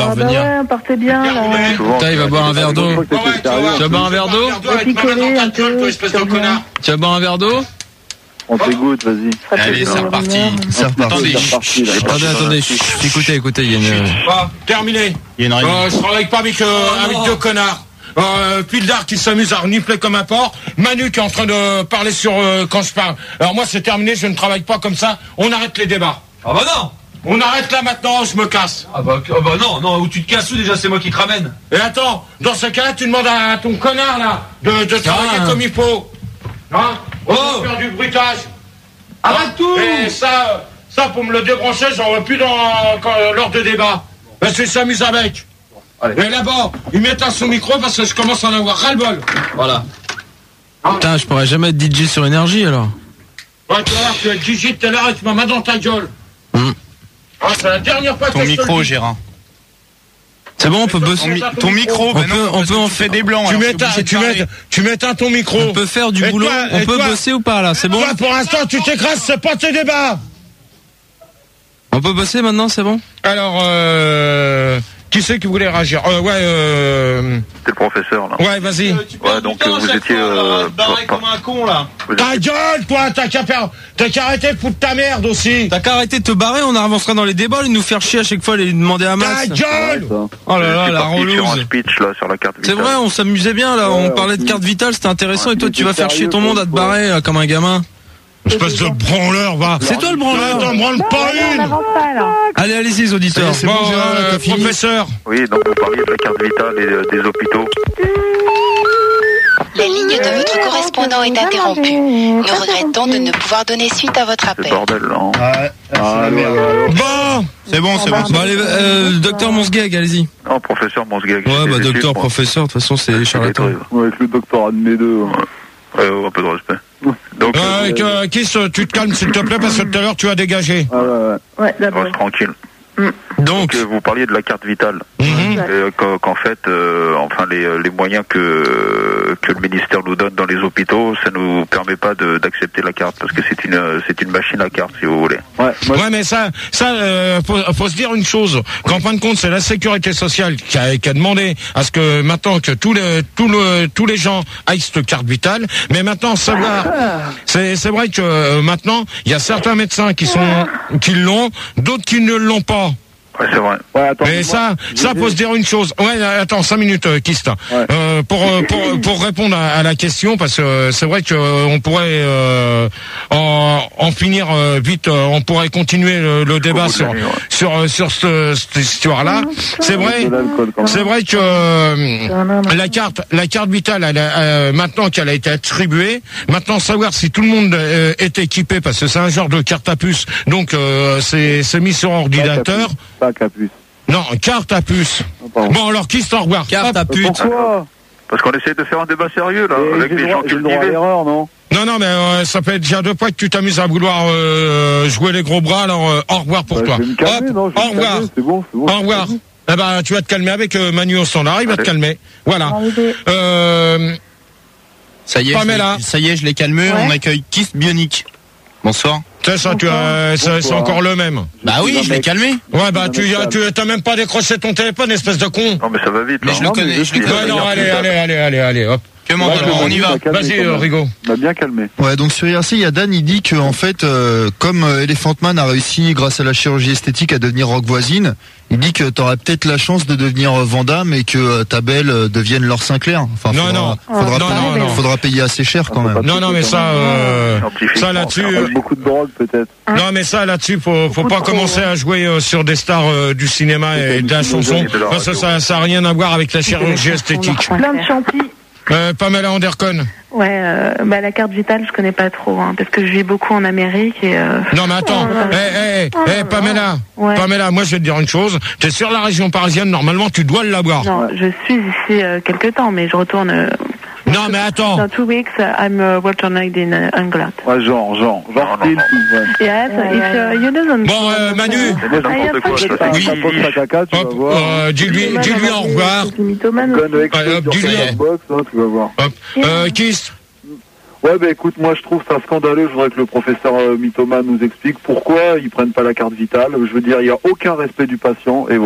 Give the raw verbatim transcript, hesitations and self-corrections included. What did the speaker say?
va revenir. Bah ouais, partez bien, là. Putain, il va boire un verre d'eau. Tu vas boire un verre d'eau? Tu vas boire un verre d'eau? On t'écoute, vas-y. Allez, c'est reparti. C'est reparti. Attendez, attendez, écoutez, écoutez, il y a une... Bah, terminé. Il y a une réunion. Euh, je travaille pas avec, euh, avec deux connards. Euh, Pildar qui s'amuse à renifler comme un porc. Manu qui est en train de parler sur euh, quand je parle. Alors moi, c'est terminé, je ne travaille pas comme ça. On arrête les débats. Ah bah non. On arrête là maintenant, je me casse. Ah bah, ah bah non, non, où tu te casses où déjà, c'est moi qui te ramène. Et attends, dans ce cas-là, tu demandes à ton connard là de, de travailler hein. comme il faut. Hein? On Oh. va faire du bruitage. Arrête tout. Et ça, ça pour me le débrancher, j'en veux plus dans quand, lors de débat. Parce qu'ils s'amusent avec. Allez. Et là-bas, ils m'éteignent son micro parce que je commence à en avoir ras-le-bol. Voilà. Putain, je pourrais jamais être D J sur énergie alors. Ouais, tu vas voir, tu vas être D J tout à l'heure avec ma main dans ta gueule. Hum. Ah, c'est la dernière fois Ton que je te micro, le dis. Gérard. C'est bon, on peut bosser. Ton, mi- ton micro, On bah peut, non, on parce peut que en tu fais faire des blancs. Tu alors je suis m'éteins, obligé de tu parler. m'éteins, tu m'éteins ton micro. On peut faire du Et boulot. toi, On et peut toi bosser ou pas là? C'est bon? Toi, pour l'instant, tu t'écrases, c'est pas tes débats. On peut bosser maintenant, c'est bon? Alors, euh, qui c'est qui voulait réagir? euh, Ouais, euh, C'est le professeur, là. ouais, vas-y. Ouais, donc euh, vous étiez... Euh, barré pas- comme un con là. vous Ta étiez- gueule, toi, t'as qu'à faire, t'as qu'à arrêter de foutre ta merde aussi. T'as qu'à arrêter de te barrer, on avancera dans les débats, et nous faire chier à chaque fois, les demander à Ta Max. gueule. Oh vous là là, étiez la parti sur un relouse. speech, là, sur la carte C'est vitale. vrai, on s'amusait bien là, on parlait de carte vitale, c'était intéressant, et toi tu vas faire chier ton monde à te barrer là, comme un gamin. Espèce de branleur, va. C'est toi le branleur. T'en branles pas Allez, on une. avance pas, alors. Allez, allez-y les auditeurs. Bon, euh, professeur. Oui, donc vous parliez de la carte vitale et euh, des hôpitaux. La ligne de votre correspondant est interrompue. Nous regrettons de ne pouvoir donner suite à votre C'est appel. le bordel, là. hein. Ouais, c'est la merde. Bon, C'est bon, c'est bon. Bon allez, euh, docteur Monsgag, allez-y. Non, professeur Monsgag. Ouais, bah c'est docteur, moi. professeur, de toute façon c'est charlatan. Ouais, avec le doctorat de mes deux. Ouais, ouais, un peu de respect. Donc, euh, que- Kiss, tu te calmes s'il te plaît parce que tout à l'heure tu as dégagé. Ouais, d'abord. reste tranquille. Donc, Donc, euh, vous parliez de la carte vitale. Mhm. Et, euh, qu'en, qu'en fait, euh, enfin, les, les moyens que, que le ministère nous donne dans les hôpitaux, ça nous permet pas de, d'accepter la carte parce que c'est une, c'est une machine à carte, si vous voulez. Ouais, ouais, mais ça, ça, euh, faut, faut se dire une chose. Qu'en fin de compte, c'est la sécurité sociale qui a, qui a demandé à ce que maintenant que tous les, tous le, tous les gens aillent cette carte vitale. Mais maintenant, savoir, c'est, c'est vrai que euh, maintenant, il y a certains médecins qui sont, qui l'ont, d'autres qui ne l'ont pas. Ouais, c'est vrai. Ouais, attends, Mais moi, ça, je ça vais- faut se dire une chose. Ouais, attends, cinq minutes, euh, Kist. Ouais. Euh, pour, euh, pour pour répondre à, à la question, parce que euh, c'est vrai que euh, on pourrait euh, en, en finir euh, vite. euh, on pourrait continuer le, le débat bout de sur la nuit, ouais. sur euh, sur ce- cette histoire-là. C'est vrai. de l'alcool, quand même. C'est vrai que euh, la carte, la carte vitale, elle a, euh, maintenant qu'elle a été attribuée, maintenant savoir si tout le monde euh, est équipé, parce que c'est un genre de carte à puce, donc euh, c'est c'est mis sur ordinateur. Pas Capuce. Non, carte à puce. Oh, pardon. Bon, alors qui s'en regarde? carte à pute. Pourquoi Parce qu'on essaie de faire un débat sérieux, là, Et avec j'ai les le gens droit- j'ai le droit à cultivés. l'erreur, non? Non, non, mais euh, ça fait déjà deux fois que tu t'amuses à vouloir euh, jouer les gros bras, alors euh, au revoir pour Bah, toi. je vais me calmer, Hop, non, je vais au me revoir. calmer, c'est bon, c'est bon. Au revoir. Eh ben, tu vas te calmer avec euh, Manu au standard, il va te calmer. Voilà. Euh, Ça y est, Pamela. je l'ai- ça y est, je l'ai calmé. Ouais. On accueille Kiss Bionic. Bonsoir. c'est ça, tu as, c'est, c'est Bonsoir. encore le même. Bah oui, je l'ai calmé. Ouais, bah Non, tu, mais ça- tu t'as même pas décroché ton téléphone, espèce de con. Non, mais ça va vite, Mais là. je le Non, mais connais, je je le suis- Ouais, connais. non, allez, allez, allez, allez, allez, hop. Comment Ouais, alors, on y va. calmé, Vas-y, quand euh, même. Rigaud. On a bien calmé. Ouais, donc sur I R C, il y a Dan, il dit que en fait, euh, comme euh, Elephant Man a réussi grâce à la chirurgie esthétique à devenir rock voisine, il dit que t'aurais peut-être la chance de devenir euh, Van Damme et que euh, ta belle euh, devienne Laure Sinclair. Enfin, Non, faudra, non. faudra, Non, payer, non, non. faudra payer assez cher quand même. Non, non, mais ça, euh, Scientifiquement, ça là-dessus, c'est euh, Avec beaucoup de drogue, peut-être. non, mais ça là-dessus, faut, faut pas commencer à jouer euh, sur des stars euh, du cinéma et de la chanson, parce que ça, ça a rien à voir avec la chirurgie esthétique. Plein de chantilly. Euh, Pamela Anderson. Ouais, euh, bah la carte vitale, je connais pas trop, hein, parce que je vis beaucoup en Amérique et. Euh... Non, mais attends, Oh, eh, eh, eh, oh, eh, Pamela, ouais. Pamela, moi je vais te dire une chose, t'es sur la région parisienne, normalement tu dois l'avoir. Non, je suis ici euh, quelque temps, mais je retourne. Euh, Non, mais attends. Dans two weeks, uh, I'm uh, returning in uh, England. Ouais, genre, genre, genre, style, tout, ouais. Yes, if uh, you doesn't. Bon, euh, Manu. C'est des n'importe quoi, ça. T'as Oui. un poste à caca, tu vas Hop, voir. euh, dis-lui, dis-lui au revoir. Mythomane Gun aussi. explose Ouais, hop, sur dis-lui. ta box, hein, tu vas voir. Hop. Euh, Kiss. Ouais, bah écoute, moi je trouve ça scandaleux. Je voudrais que le professeur euh, Mythomane nous explique pourquoi ils prennent pas la carte vitale. Je veux dire, il n'y a aucun respect du patient. Et voilà.